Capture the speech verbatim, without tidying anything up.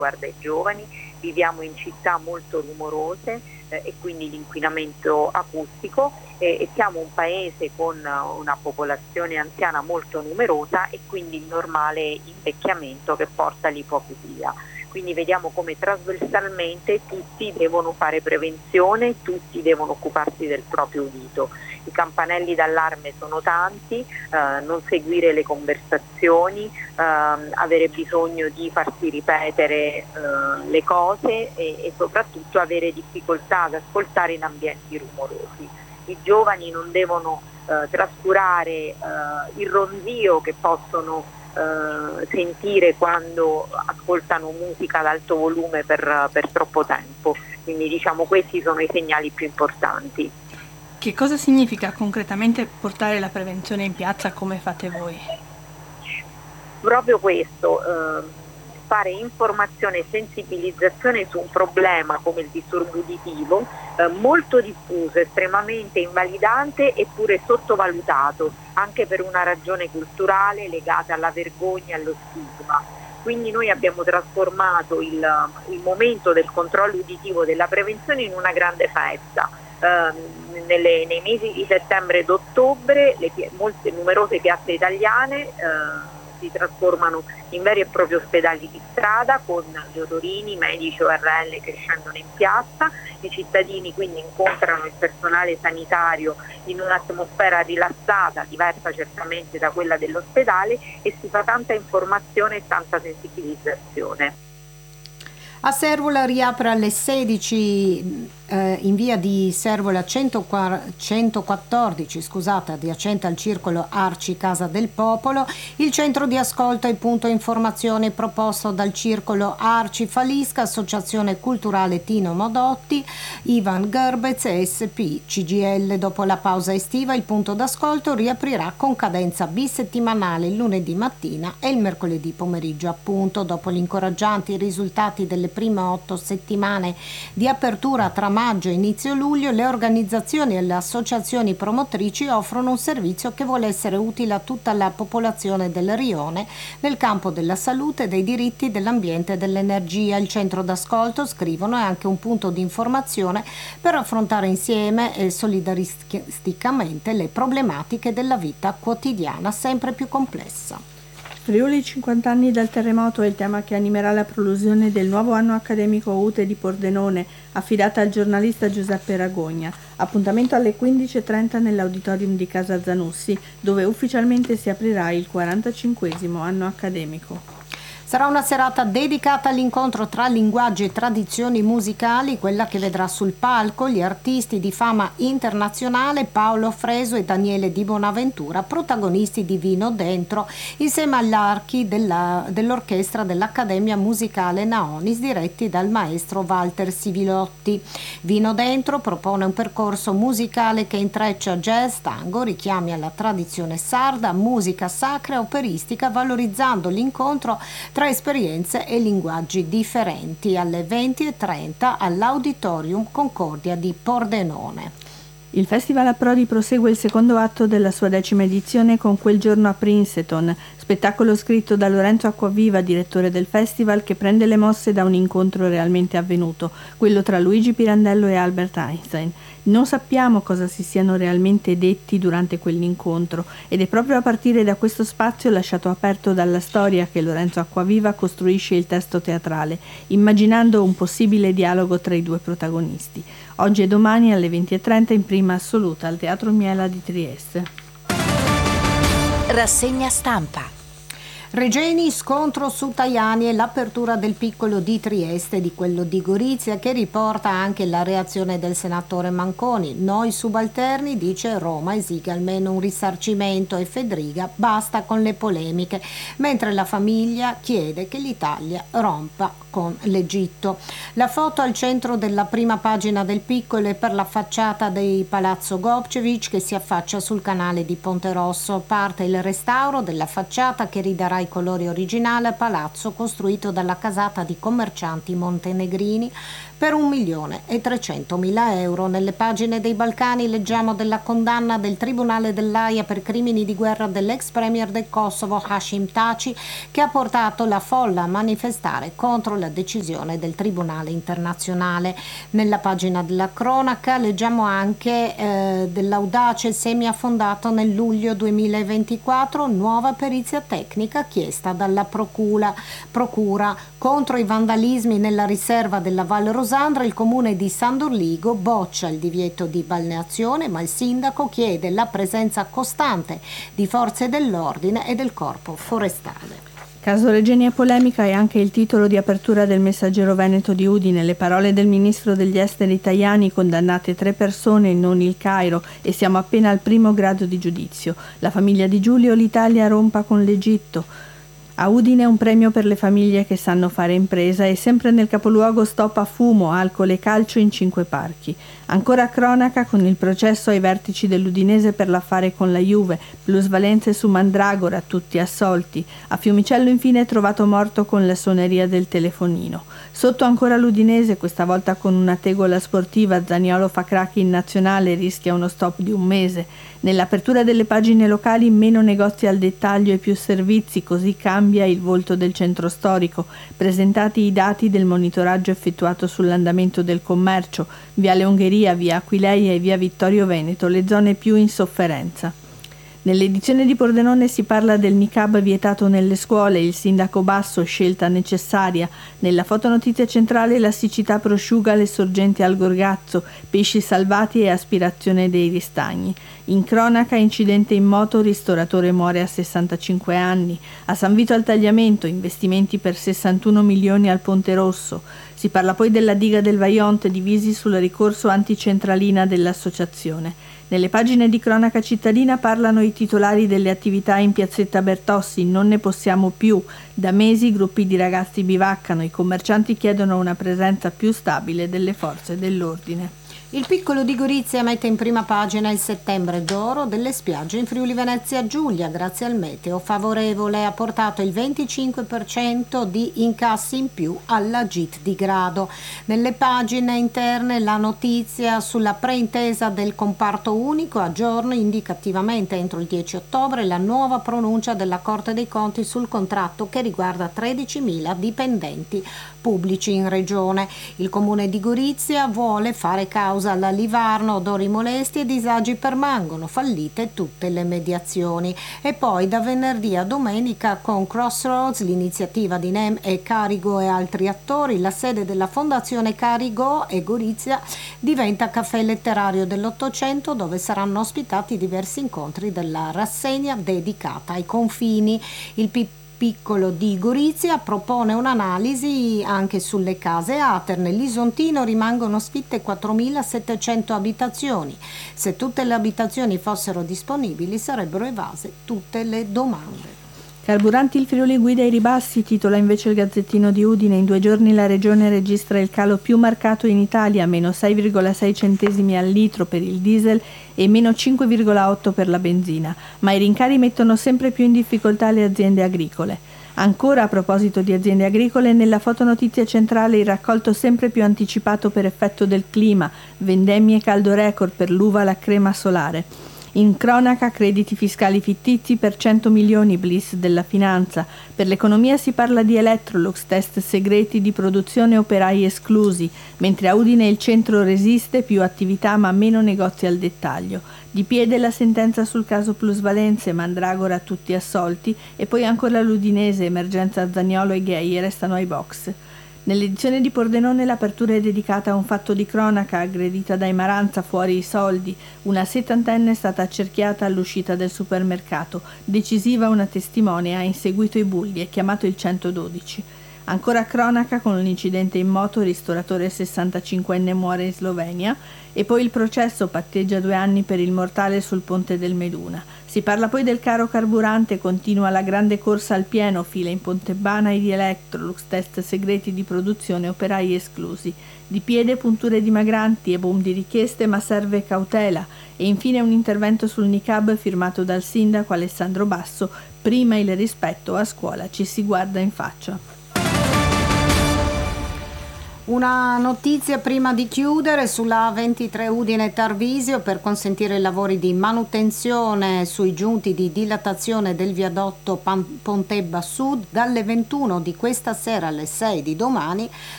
riguarda i giovani. Viviamo in città molto rumorose eh, e quindi l'inquinamento acustico eh, e siamo un paese con una popolazione anziana molto numerosa e quindi il normale invecchiamento che porta all'ipocrisia. Quindi vediamo come trasversalmente tutti devono fare prevenzione, tutti devono occuparsi del proprio udito. I campanelli d'allarme sono tanti, eh, non seguire le conversazioni, ehm, avere bisogno di farsi ripetere eh, le cose e, e soprattutto avere difficoltà ad ascoltare in ambienti rumorosi. I giovani non devono eh, trascurare eh, il ronzio che possono Uh, sentire quando ascoltano musica ad alto volume per, per troppo tempo, quindi diciamo questi sono i segnali più importanti. Che cosa significa concretamente portare la prevenzione in piazza come fate voi? Proprio questo, uh, fare informazione e sensibilizzazione su un problema come il disturbo uditivo eh, molto diffuso, estremamente invalidante eppure sottovalutato, anche per una ragione culturale legata alla vergogna e allo stigma. Quindi noi abbiamo trasformato il, il momento del controllo uditivo della prevenzione in una grande festa. Eh, nelle, nei mesi di settembre ed ottobre le, molte numerose piazze italiane eh, si trasformano in veri e propri ospedali di strada con gli otorini, medici O R L che scendono in piazza, i cittadini quindi incontrano il personale sanitario in un'atmosfera rilassata, diversa certamente da quella dell'ospedale, e si fa tanta informazione e tanta sensibilizzazione. A Servola riapre alle sedici eh, in via di Servola centoquattordici, scusate, adiacente al circolo Arci Casa del Popolo, il centro di ascolto e punto informazione proposto dal circolo Arci Falisca, Associazione Culturale Tino Modotti, Ivan Gerbez e S P C G L. Dopo la pausa estiva il punto d'ascolto riaprirà con cadenza bisettimanale il lunedì mattina e il mercoledì pomeriggio. Appunto, dopo gli incoraggianti risultati delle prime otto settimane di apertura tra maggio e inizio luglio, le organizzazioni e le associazioni promotrici offrono un servizio che vuole essere utile a tutta la popolazione del rione nel campo della salute, dei diritti, dell'ambiente e dell'energia. Il centro d'ascolto, scrivono, è anche un punto di informazione per affrontare insieme e solidaristicamente le problematiche della vita quotidiana sempre più complessa. Friuli, cinquanta anni dal terremoto è il tema che animerà la prolusione del nuovo anno accademico U T E di Pordenone, affidata al giornalista Giuseppe Ragogna. Appuntamento alle quindici e trenta nell'auditorium di Casa Zanussi, dove ufficialmente si aprirà il quarantacinquesimo anno accademico. Sarà una serata dedicata all'incontro tra linguaggi e tradizioni musicali, quella che vedrà sul palco gli artisti di fama internazionale Paolo Fresu e Daniele Di Bonaventura, protagonisti di Vino Dentro, insieme agli archi della, dell'orchestra dell'Accademia Musicale Naonis, diretti dal maestro Walter Sivilotti. Vino Dentro propone un percorso musicale che intreccia jazz, tango, richiami alla tradizione sarda, musica sacra e operistica, valorizzando l'incontro tra tra esperienze e linguaggi differenti, alle venti e trenta all'Auditorium Concordia di Pordenone. Il Festival Approdi prosegue il secondo atto della sua decima edizione con Quel giorno a Princeton, spettacolo scritto da Lorenzo Acquaviva, direttore del festival, che prende le mosse da un incontro realmente avvenuto, quello tra Luigi Pirandello e Albert Einstein. Non sappiamo cosa si siano realmente detti durante quell'incontro ed è proprio a partire da questo spazio lasciato aperto dalla storia che Lorenzo Acquaviva costruisce il testo teatrale, immaginando un possibile dialogo tra i due protagonisti. Oggi e domani alle venti e trenta in prima assoluta al Teatro Miela di Trieste. Rassegna stampa. Regeni, scontro su Tajani e l'apertura del piccolo di Trieste, di quello di Gorizia, che riporta anche la reazione del senatore Manconi. Noi subalterni, dice, Roma esiga almeno un risarcimento e Fedriga basta con le polemiche, mentre la famiglia chiede che l'Italia rompa con l'Egitto. La foto al centro della prima pagina del Piccolo è per la facciata di Palazzo Gobčević che si affaccia sul canale di Ponte Rosso. Parte il restauro della facciata che ridarà i colori originali al palazzo, costruito dalla casata di commercianti montenegrini per un milione e trecentomila euro. Nelle pagine dei Balcani leggiamo della condanna del Tribunale dell'Aia per crimini di guerra dell'ex premier del Kosovo Hashim Thaçi, che ha portato la folla a manifestare contro la decisione del Tribunale Internazionale. Nella pagina della cronaca leggiamo anche eh, dell'audace semiaffondato nel luglio duemilaventiquattro, nuova perizia tecnica chiesta dalla procura, procura contro i vandalismi nella riserva della Val Rosandra. Il comune di San Dorligo boccia il divieto di balneazione, ma il sindaco chiede la presenza costante di forze dell'ordine e del corpo forestale. Caso Regeni e polemica è anche il titolo di apertura del Messaggero Veneto di Udine. Le parole del ministro degli esteri Tajani: condannate tre persone, non il Cairo, e siamo appena al primo grado di giudizio. La famiglia di Giulio, l'Italia rompa con l'Egitto. A Udine un premio per le famiglie che sanno fare impresa, e sempre nel capoluogo stop a fumo, alcol e calcio in cinque parchi. Ancora cronaca con il processo ai vertici dell'Udinese per l'affare con la Juve, plusvalenze su Mandragora, tutti assolti. A Fiumicello infine trovato morto con la suoneria del telefonino. Sotto ancora l'Udinese, questa volta con una tegola sportiva, Zaniolo fa crack in nazionale, rischia uno stop di un mese. Nell'apertura delle pagine locali meno negozi al dettaglio e più servizi, così cambia il volto del centro storico. Presentati i dati del monitoraggio effettuato sull'andamento del commercio, Viale Ungheria, Via Aquileia e Via Vittorio Veneto, le zone più in sofferenza. Nell'edizione di Pordenone si parla del niqab vietato nelle scuole, il sindaco Basso, scelta necessaria. Nella fotonotizia centrale la siccità prosciuga le sorgenti al Gorgazzo, pesci salvati e aspirazione dei ristagni. In cronaca incidente in moto, ristoratore muore a sessantacinque anni. A San Vito al Tagliamento, investimenti per sessantuno milioni al Ponte Rosso. Si parla poi della diga del Vajont, divisi sul ricorso anticentralina dell'associazione. Nelle pagine di cronaca cittadina parlano i titolari delle attività in piazzetta Bertossi: non ne possiamo più. Da mesi gruppi di ragazzi bivaccano, i commercianti chiedono una presenza più stabile delle forze dell'ordine. Il Piccolo di Gorizia mette in prima pagina il settembre d'oro delle spiagge in Friuli Venezia Giulia, grazie al meteo favorevole. Ha portato il venticinque per cento di incassi in più alla G I T di Grado. Nelle pagine interne la notizia sulla preintesa del comparto unico, aggiorna indicativamente entro il dieci ottobre la nuova pronuncia della Corte dei Conti sul contratto che riguarda tredicimila dipendenti pubblici in regione. Il comune di Gorizia vuole fare causa alla Livarno, odori molesti e disagi permangono, fallite tutte le mediazioni. E poi da venerdì a domenica con Crossroads, l'iniziativa di Nem e Carigo e altri attori, la sede della Fondazione Carigo e Gorizia diventa caffè letterario dell'Ottocento, dove saranno ospitati diversi incontri della rassegna dedicata ai confini. Il P Piccolo di Gorizia propone un'analisi anche sulle case ATER. Nell'Isontino rimangono sfitte quattromilasettecento abitazioni. Se tutte le abitazioni fossero disponibili sarebbero evase tutte le domande. Carburanti il Friuli guida ai ribassi, titola invece il Gazzettino di Udine. In due giorni la regione registra il calo più marcato in Italia, meno sei virgola sei centesimi al litro per il diesel e meno cinque virgola otto per la benzina, ma i rincari mettono sempre più in difficoltà le aziende agricole. Ancora a proposito di aziende agricole, nella fotonotizia centrale il raccolto sempre più anticipato per effetto del clima, vendemmie e caldo record per l'uva, la crema solare. In cronaca crediti fiscali fittizi per cento milioni, bliss della finanza. Per l'economia si parla di Electrolux, test segreti di produzione, operai esclusi, mentre a Udine il centro resiste, più attività ma meno negozi al dettaglio. Di piede la sentenza sul caso plusvalenze, Mandragora tutti assolti, e poi ancora l'Udinese, emergenza Zaniolo e Gay restano ai box. Nell'edizione di Pordenone l'apertura è dedicata a un fatto di cronaca: aggredita dai Maranza, fuori i soldi. Una settantenne è stata accerchiata all'uscita del supermercato. Decisiva una testimone, ha inseguito i bulli e chiamato il centododici. Ancora cronaca con l'incidente in moto, ristoratore sessantacinquenne muore in Slovenia, e poi il processo, patteggia due anni per il mortale sul ponte del Meduna. Si parla poi del caro carburante, continua la grande corsa al pieno, fila in Pontebana e di Electrolux, test segreti di produzione, operai esclusi. Di piede punture dimagranti e boom di richieste, ma serve cautela. E infine un intervento sul niqab firmato dal sindaco Alessandro Basso: prima il rispetto, a scuola ci si guarda in faccia. Una notizia prima di chiudere sulla A ventitré Udine Tarvisio per consentire i lavori di manutenzione sui giunti di dilatazione del viadotto Pan- Pontebba Sud dalle ventuno di questa sera alle sei di domani